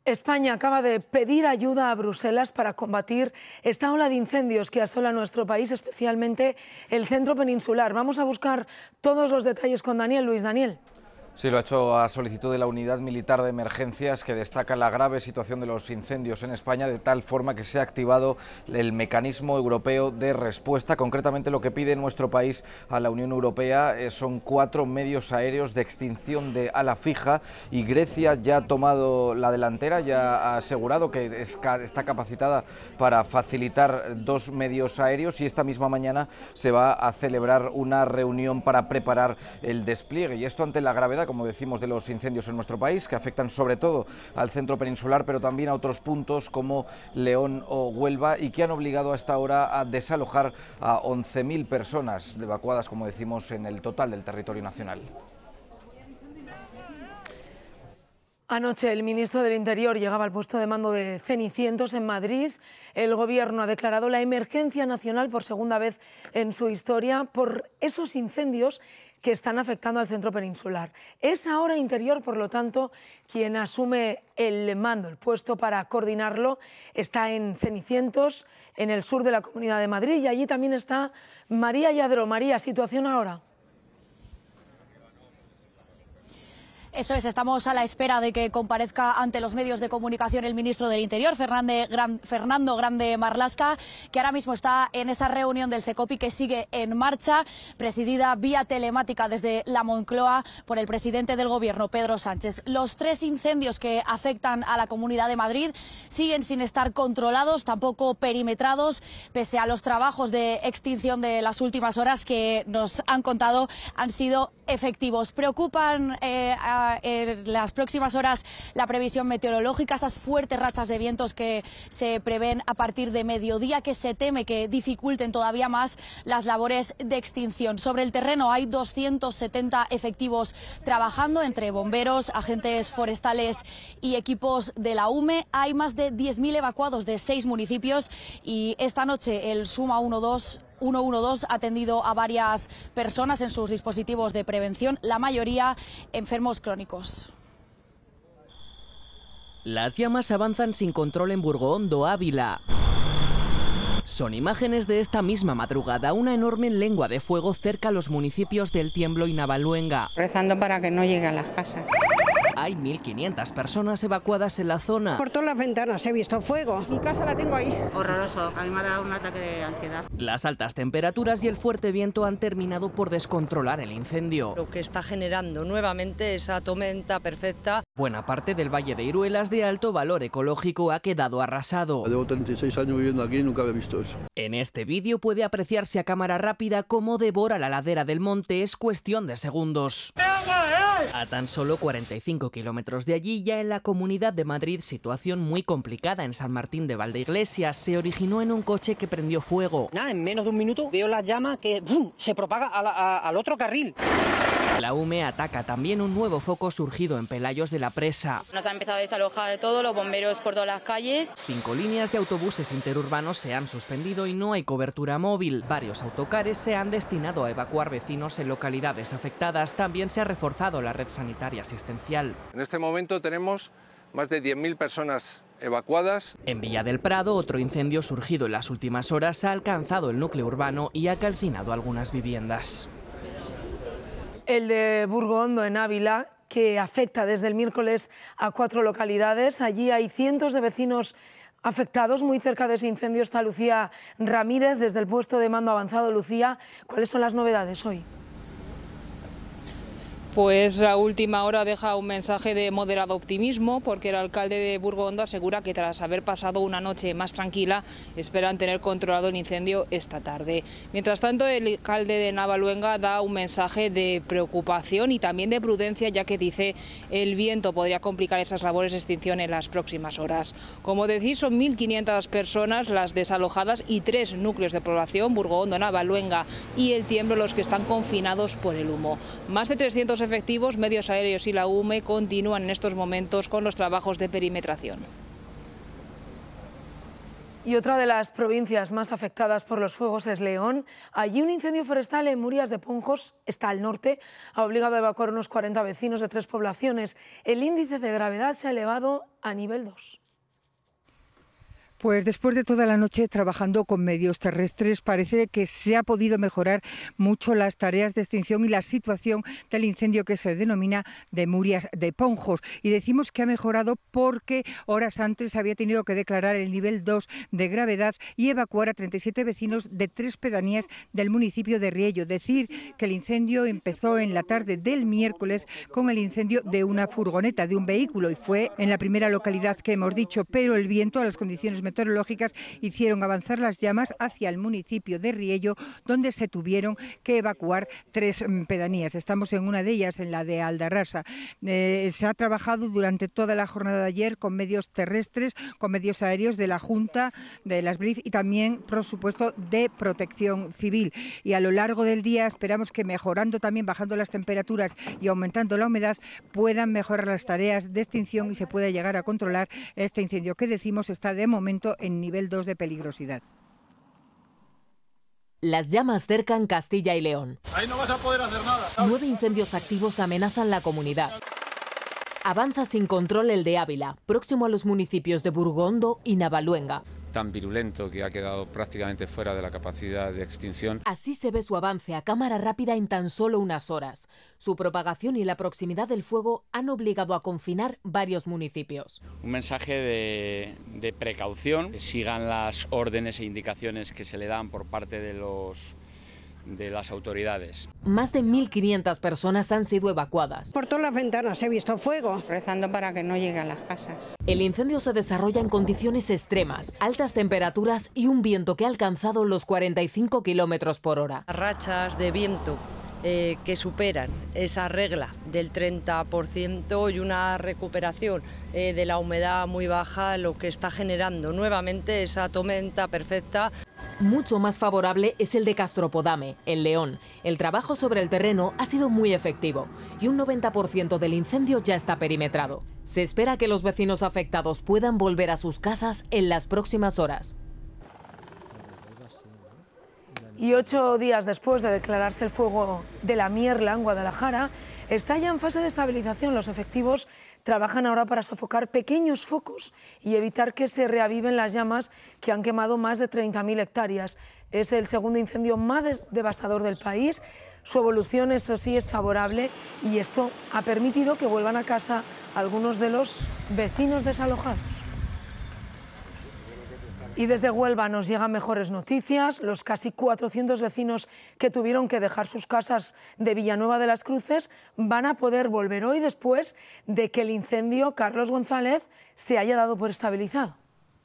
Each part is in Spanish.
España acaba de pedir ayuda a Bruselas para combatir esta ola de incendios que asola nuestro país, especialmente el centro peninsular. Vamos a buscar todos los detalles con Daniel. Luis Daniel. Sí, lo ha hecho a solicitud de la Unidad Militar de Emergencias, que destaca la grave situación de los incendios en España, de tal forma que se ha activado el mecanismo europeo de respuesta. Concretamente, lo que pide nuestro país a la Unión Europea son 4 medios aéreos de extinción de ala fija, y Grecia ya ha tomado la delantera, ya ha asegurado que está capacitada para facilitar 2 medios aéreos, y esta misma mañana se va a celebrar una reunión para preparar el despliegue. Y esto ante la gravedad, como decimos, de los incendios en nuestro país, que afectan sobre todo al centro peninsular, pero también a otros puntos como León o Huelva, y que han obligado hasta ahora a desalojar a 11.000 personas evacuadas, como decimos, en el total del territorio nacional. Anoche el ministro del Interior llegaba al puesto de mando de Cenicientos en Madrid. El Gobierno ha declarado la emergencia nacional por segunda vez en su historia por esos incendios que están afectando al centro peninsular. Es ahora Interior, por lo tanto, quien asume el mando, el puesto para coordinarlo. Está en Cenicientos, en el sur de la Comunidad de Madrid, y allí también está María Lladró. María, ¿situación ahora? Eso es, estamos a la espera de que comparezca ante los medios de comunicación el ministro del Interior, Fernando Grande Marlaska, que ahora mismo está en esa reunión del CECOPI que sigue en marcha, presidida vía telemática desde la Moncloa por el presidente del Gobierno, Pedro Sánchez. Los 3 incendios que afectan a la Comunidad de Madrid siguen sin estar controlados, tampoco perimetrados, pese a los trabajos de extinción de las últimas horas que nos han contado han sido efectivos. Preocupan en las próximas horas la previsión meteorológica, esas fuertes rachas de vientos que se prevén a partir de mediodía, que se teme que dificulten todavía más las labores de extinción. Sobre el terreno hay 270 efectivos trabajando, entre bomberos, agentes forestales y equipos de la UME. Hay más de 10.000 evacuados de 6 municipios, y esta noche el Suma 112 ha atendido a varias personas en sus dispositivos de prevención, la mayoría enfermos crónicos. Las llamas avanzan sin control en Burgoondo, Ávila. Son imágenes de esta misma madrugada, una enorme lengua de fuego cerca a los municipios del Tiemblo y Navaluenga. Rezando para que no llegue a las casas. Hay 1.500 personas evacuadas en la zona. Por todas las ventanas he visto fuego. Mi casa la tengo ahí. Horroroso, a mí me ha dado un ataque de ansiedad. Las altas temperaturas y el fuerte viento han terminado por descontrolar el incendio. Lo que está generando nuevamente esa tormenta perfecta. Buena parte del Valle de Iruelas, de alto valor ecológico, ha quedado arrasado. Llevo 36 años viviendo aquí y nunca había visto eso. En este vídeo puede apreciarse a cámara rápida cómo devora la ladera del monte. Es cuestión de segundos. A tan solo 45 kilómetros de allí, ya en la Comunidad de Madrid, situación muy complicada en San Martín de Valdeiglesias. Se originó en un coche que prendió fuego. En menos de un minuto veo la llama que se propaga al otro carril. La UME ataca también un nuevo foco surgido en Pelayos de la Presa. Nos ha empezado a desalojar todo, los bomberos por todas las calles. 5 líneas de autobuses interurbanos se han suspendido y no hay cobertura móvil. Varios autocares se han destinado a evacuar vecinos en localidades afectadas. También se ha reforzado la red sanitaria asistencial. En este momento tenemos más de 10.000 personas evacuadas. En Villa del Prado, otro incendio surgido en las últimas horas ha alcanzado el núcleo urbano y ha calcinado algunas viviendas. El de Burgoondo, en Ávila, que afecta desde el miércoles a 4 localidades. Allí hay cientos de vecinos afectados. Muy cerca de ese incendio está Lucía Ramírez, desde el puesto de mando avanzado. Lucía, ¿cuáles son las novedades hoy? Pues la última hora deja un mensaje de moderado optimismo, porque el alcalde de Burgoondo asegura que tras haber pasado una noche más tranquila esperan tener controlado el incendio esta tarde. Mientras tanto, el alcalde de Navaluenga da un mensaje de preocupación y también de prudencia, ya que dice el viento podría complicar esas labores de extinción en las próximas horas. Como decís, son 1.500 personas las desalojadas y 3 núcleos de población, Burgoondo, Navaluenga y El Tiemblo, los que están confinados por el humo. Más de 300 efectivos, medios aéreos y la UME continúan en estos momentos con los trabajos de perimetración. Y otra de las provincias más afectadas por los fuegos es León. Allí un incendio forestal en Murias de Ponjos, está al norte, ha obligado a evacuar unos 40 vecinos de 3 poblaciones. El índice de gravedad se ha elevado a nivel 2. Pues después de toda la noche trabajando con medios terrestres, parece que se ha podido mejorar mucho las tareas de extinción y la situación del incendio que se denomina de Murias de Ponjos. Y decimos que ha mejorado porque horas antes había tenido que declarar el nivel 2 de gravedad y evacuar a 37 vecinos de 3 pedanías del municipio de Riello. Decir que el incendio empezó en la tarde del miércoles con el incendio de una furgoneta, de un vehículo, y fue en la primera localidad que hemos dicho, pero el viento, a las condiciones meteorológicas, hicieron avanzar las llamas hacia el municipio de Riello, donde se tuvieron que evacuar 3 pedanías. Estamos en una de ellas, en la de Aldarrasa. Se ha trabajado durante toda la jornada de ayer con medios terrestres, con medios aéreos de la Junta, de las BRIF y también, por supuesto, de Protección Civil. Y a lo largo del día esperamos que mejorando también, bajando las temperaturas y aumentando la humedad, puedan mejorar las tareas de extinción y se pueda llegar a controlar este incendio que decimos está de momento en nivel 2 de peligrosidad. Las llamas cercan Castilla y León. Ahí no vas a poder hacer nada. 9 incendios activos amenazan la comunidad. Avanza sin control el de Ávila, próximo a los municipios de Burgondo y Navaluenga. Tan virulento que ha quedado prácticamente fuera de la capacidad de extinción. Así se ve su avance a cámara rápida en tan solo unas horas. Su propagación y la proximidad del fuego han obligado a confinar varios municipios. Un mensaje de precaución, que sigan las órdenes e indicaciones que se le dan por parte de las autoridades. Más de 1.500 personas han sido evacuadas. Por todas las ventanas he visto fuego. Rezando para que no llegue a las casas. El incendio se desarrolla en condiciones extremas, altas temperaturas y un viento que ha alcanzado los 45 kilómetros por hora. Rachas de viento que superan esa regla del 30% y una recuperación de la humedad muy baja, lo que está generando nuevamente esa tormenta perfecta. Mucho más favorable es el de Castropodame, en León. El trabajo sobre el terreno ha sido muy efectivo y un 90% del incendio ya está perimetrado. Se espera que los vecinos afectados puedan volver a sus casas en las próximas horas. Y 8 días después de declararse el fuego de la Mierla en Guadalajara, está ya en fase de estabilización. Los efectivos trabajan ahora para sofocar pequeños focos y evitar que se reaviven las llamas que han quemado más de 30.000 hectáreas. Es el segundo incendio más devastador del país. Su evolución, eso sí, es favorable y esto ha permitido que vuelvan a casa algunos de los vecinos desalojados. Y desde Huelva nos llegan mejores noticias. Los casi 400 vecinos que tuvieron que dejar sus casas de Villanueva de las Cruces van a poder volver hoy después de que el incendio Carlos González se haya dado por estabilizado.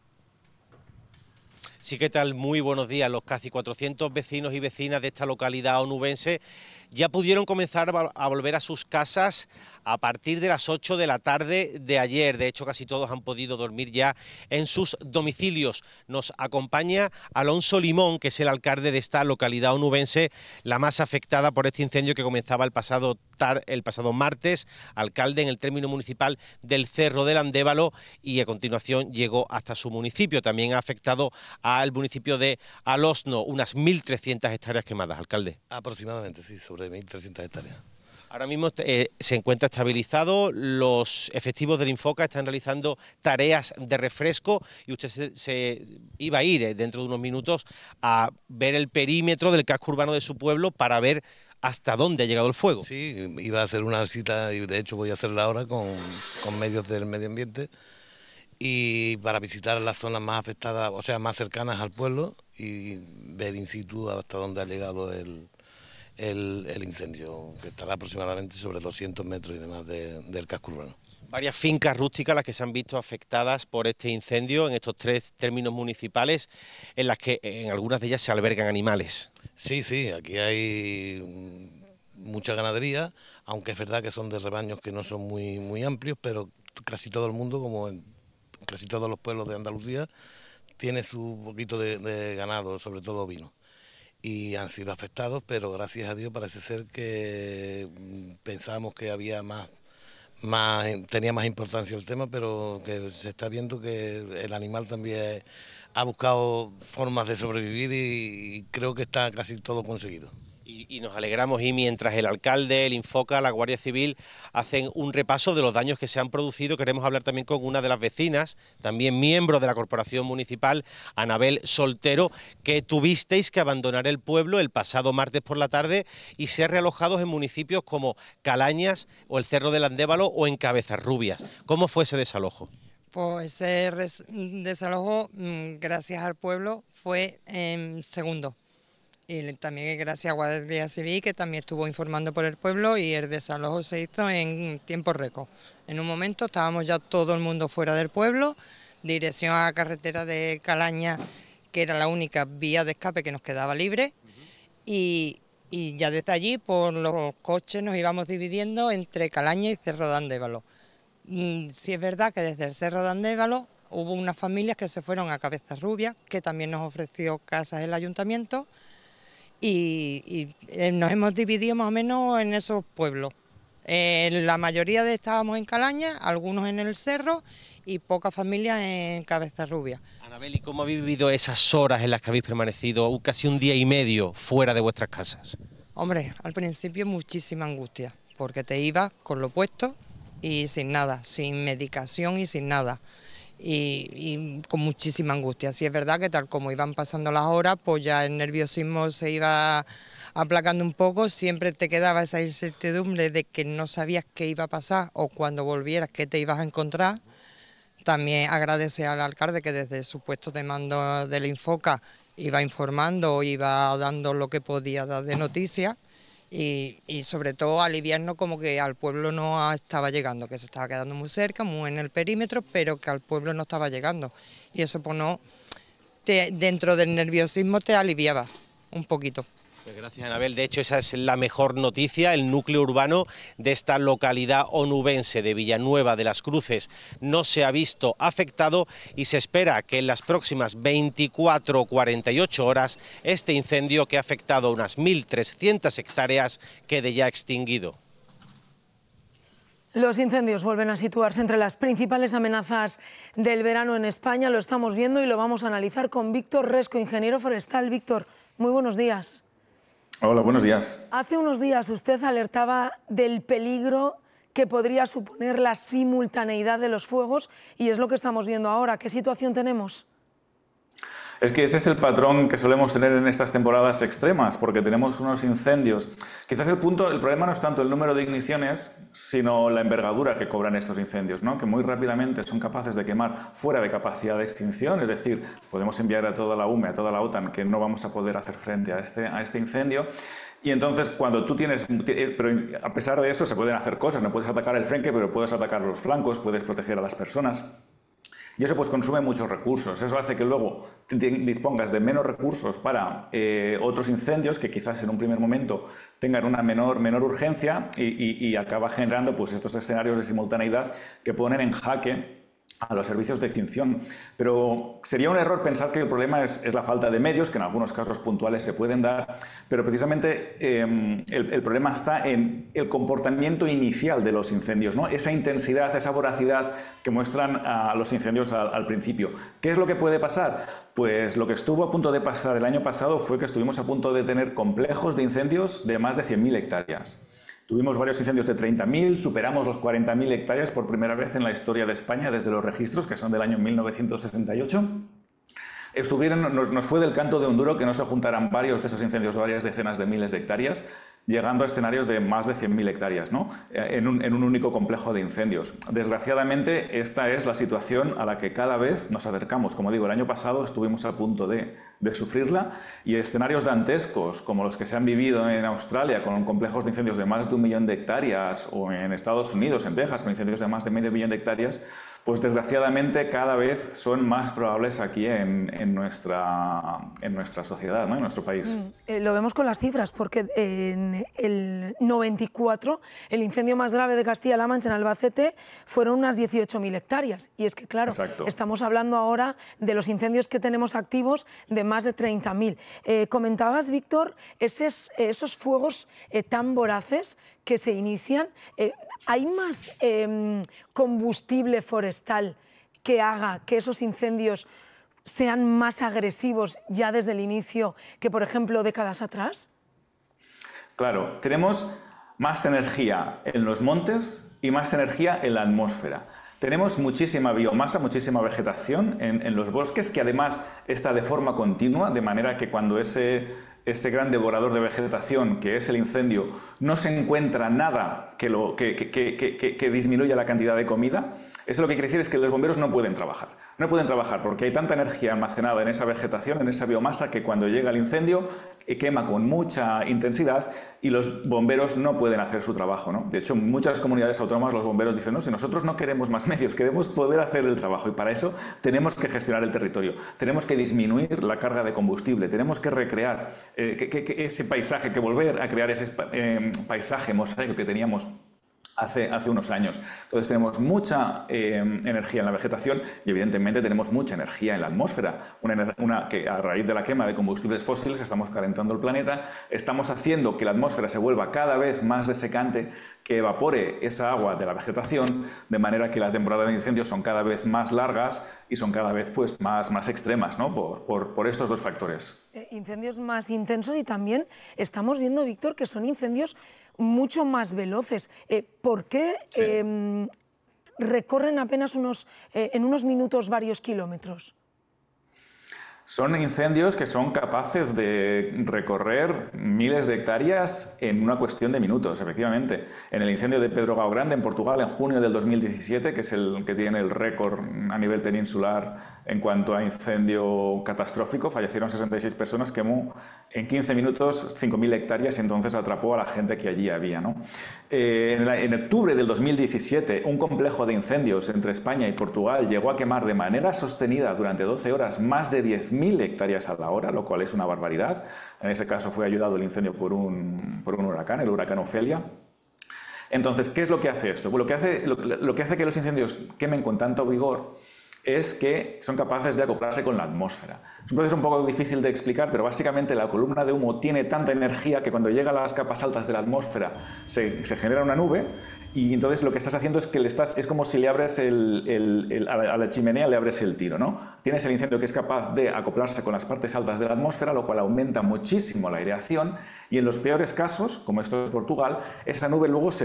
Sí, ¿qué tal? Muy buenos días. Los casi 400 vecinos y vecinas de esta localidad onubense ya pudieron comenzar a volver a sus casas a partir de las 8 de la tarde de ayer. De hecho, casi todos han podido dormir ya en sus domicilios. Nos acompaña Alonso Limón, que es el alcalde de esta localidad onubense, la más afectada por este incendio que comenzaba el pasado martes, alcalde en el término municipal del Cerro del Andévalo, y a continuación llegó hasta su municipio. También ha afectado al municipio de Alosno, unas 1.300 hectáreas quemadas, alcalde. Aproximadamente, sí, sobre 1.300 hectáreas. Ahora mismo se encuentra estabilizado, los efectivos del Infoca están realizando tareas de refresco y usted se iba a ir dentro de unos minutos a ver el perímetro del casco urbano de su pueblo para ver hasta dónde ha llegado el fuego. Sí, iba a hacer una visita y de hecho voy a hacerla ahora con medios del medio ambiente y para visitar las zonas más afectadas, o sea, más cercanas al pueblo y ver in situ hasta dónde ha llegado el incendio, que estará aproximadamente sobre 200 metros y demás del casco urbano. Varias fincas rústicas las que se han visto afectadas por este incendio en estos 3 términos municipales, en las que en algunas de ellas se albergan animales. Sí, aquí hay mucha ganadería, aunque es verdad que son de rebaños que no son muy amplios, pero casi todo el mundo, como en casi todos los pueblos de Andalucía, tiene su poquito de ganado, sobre todo ovino. Y han sido afectados, pero gracias a Dios parece ser que pensábamos que había tenía más importancia el tema, pero que se está viendo que el animal también ha buscado formas de sobrevivir y creo que está casi todo conseguido. Y nos alegramos, y mientras el alcalde, el Infoca, la Guardia Civil hacen un repaso de los daños que se han producido, queremos hablar también con una de las vecinas, también miembro de la Corporación Municipal, Anabel Soltero, que tuvisteis que abandonar el pueblo el pasado martes por la tarde y ser realojados en municipios como Calañas o el Cerro del Andévalo o en Cabezarrubias. ¿Cómo fue ese desalojo? Pues ese desalojo, gracias al pueblo, fue en segundo. Y también gracias a Guardia Civil, que también estuvo informando por el pueblo, y el desalojo se hizo en tiempo récord. En un momento estábamos ya todo el mundo fuera del pueblo, dirección a la carretera de Calaña, que era la única vía de escape que nos quedaba libre, y ya desde allí por los coches nos íbamos dividiendo entre Calaña y Cerro de Andévalo. Sí es verdad que desde el Cerro de Andévalo hubo unas familias que se fueron a Cabezarrubias, que también nos ofreció casas el ayuntamiento, y nos hemos dividido más o menos en esos pueblos. La mayoría estábamos en Calaña, algunos en el Cerro y pocas familias en Cabezarrubias. Anabel, ¿y cómo habéis vivido esas horas en las que habéis permanecido casi un día y medio fuera de vuestras casas? Hombre, al principio muchísima angustia, porque te ibas con lo puesto y sin nada, sin medicación y sin nada. Y con muchísima angustia. Sí es verdad que tal como iban pasando las horas, pues ya el nerviosismo se iba aplacando un poco, siempre te quedaba esa incertidumbre de que no sabías qué iba a pasar o cuando volvieras qué te ibas a encontrar. También agradecer al alcalde que desde su puesto de mando del Infoca iba informando, iba dando lo que podía dar de noticias. Y sobre todo aliviarnos como que al pueblo no estaba llegando, que se estaba quedando muy cerca, muy en el perímetro, pero que al pueblo no estaba llegando. Y eso pues no, dentro del nerviosismo te aliviaba un poquito. Pues gracias, Anabel. De hecho, esa es la mejor noticia. El núcleo urbano de esta localidad onubense de Villanueva de las Cruces no se ha visto afectado y se espera que en las próximas 24 o 48 horas este incendio, que ha afectado a unas 1.300 hectáreas, quede ya extinguido. Los incendios vuelven a situarse entre las principales amenazas del verano en España. Lo estamos viendo y lo vamos a analizar con Víctor Resco, ingeniero forestal. Víctor, muy buenos días. Hola, buenos días. Hace unos días usted alertaba del peligro que podría suponer la simultaneidad de los fuegos y es lo que estamos viendo ahora. ¿Qué situación tenemos? Es que ese es el patrón que solemos tener en estas temporadas extremas, porque tenemos unos incendios. Quizás el problema no es tanto el número de igniciones, sino la envergadura que cobran estos incendios, ¿no? Que muy rápidamente son capaces de quemar fuera de capacidad de extinción, es decir, podemos enviar a toda la UME, a toda la OTAN, que no vamos a poder hacer frente a este incendio. Y entonces, cuando tú tienes... Pero a pesar de eso, se pueden hacer cosas. No puedes atacar el flanco, pero puedes atacar los flancos, puedes proteger a las personas. Y eso pues consume muchos recursos. Eso hace que luego dispongas de menos recursos para otros incendios que quizás en un primer momento tengan una menor urgencia y acaba generando pues estos escenarios de simultaneidad que ponen en jaque a los servicios de extinción. Pero sería un error pensar que el problema es la falta de medios, que en algunos casos puntuales se pueden dar, pero precisamente el problema está en el comportamiento inicial de los incendios, ¿no? Esa intensidad, esa voracidad que muestran a los incendios al principio. ¿Qué es lo que puede pasar? Pues lo que estuvo a punto de pasar el año pasado fue que estuvimos a punto de tener complejos de incendios de más de 100.000 hectáreas. Tuvimos varios incendios de 30.000, superamos los 40.000 hectáreas por primera vez en la historia de España desde los registros, que son del año 1968. Nos fue del canto de un duro que no se juntaran varios de esos incendios de varias decenas de miles de hectáreas, llegando a escenarios de más de 100.000 hectáreas, ¿no? en un único complejo de incendios. Desgraciadamente, esta es la situación a la que cada vez nos acercamos. Como digo, el año pasado estuvimos a punto de sufrirla y escenarios dantescos, como los que se han vivido en Australia, con complejos de incendios de más de 1 millón de hectáreas, o en Estados Unidos, en Texas, con incendios de más de medio millón de hectáreas, pues desgraciadamente cada vez son más probables aquí en nuestra sociedad, ¿no? En nuestro país. Lo vemos con las cifras, porque en el 94, el incendio más grave de Castilla-La Mancha en Albacete fueron unas 18.000 hectáreas. Y es que, claro, Exacto. Estamos hablando ahora de los incendios que tenemos activos de más de 30.000. Comentabas, Víctor, esos fuegos tan voraces que se inician. ¿Hay más combustible forestal que haga que esos incendios sean más agresivos ya desde el inicio que, por ejemplo, décadas atrás? Claro, tenemos más energía en los montes y más energía en la atmósfera. Tenemos muchísima biomasa, muchísima vegetación en los bosques, que además está de forma continua, de manera que cuando ese gran devorador de vegetación, que es el incendio, no se encuentra nada que disminuya la cantidad de comida, eso lo que quiere decir es que los bomberos no pueden trabajar. No pueden trabajar porque hay tanta energía almacenada en esa vegetación, en esa biomasa, que cuando llega el incendio quema con mucha intensidad y los bomberos no pueden hacer su trabajo, ¿no? De hecho, en muchas comunidades autónomas los bomberos dicen, no, si nosotros no queremos más medios, queremos poder hacer el trabajo, y para eso tenemos que gestionar el territorio, tenemos que disminuir la carga de combustible, tenemos que recrear ese paisaje, que volver a crear ese paisaje mosaico que teníamos hace unos años. Entonces tenemos mucha energía en la vegetación y evidentemente tenemos mucha energía en la atmósfera, que a raíz de la quema de combustibles fósiles estamos calentando el planeta, estamos haciendo que la atmósfera se vuelva cada vez más desecante, que evapore esa agua de la vegetación, de manera que las temporadas de incendios son cada vez más largas y son cada vez pues, más extremas, ¿no? por estos dos factores. Incendios más intensos, y también estamos viendo, Víctor, que son incendios mucho más veloces. ¿Por qué recorren apenas en unos minutos varios kilómetros? Son incendios que son capaces de recorrer miles de hectáreas en una cuestión de minutos, efectivamente. En el incendio de Pedro Gao Grande, en Portugal, en junio del 2017, que es el que tiene el récord a nivel peninsular en cuanto a incendio catastrófico, fallecieron 66 personas, quemó en 15 minutos 5.000 hectáreas y entonces atrapó a la gente que allí había, ¿no? En octubre del 2017, un complejo de incendios entre España y Portugal llegó a quemar de manera sostenida durante 12 horas más de 10.000 hectáreas a la hora, lo cual es una barbaridad. En ese caso fue ayudado el incendio por un huracán, el huracán Ofelia. Entonces, ¿qué es lo que hace esto? Pues lo que hace que los incendios quemen con tanto vigor es que son capaces de acoplarse con la atmósfera. Es un proceso un poco difícil de explicar, pero básicamente la columna de humo tiene tanta energía que cuando llega a las capas altas de la atmósfera se genera una nube, y entonces lo que estás haciendo es que es como si le abres a la chimenea le abres el tiro, ¿no? Tienes el incendio que es capaz de acoplarse con las partes altas de la atmósfera, lo cual aumenta muchísimo la aireación, y en los peores casos, como esto de Portugal, esa nube luego se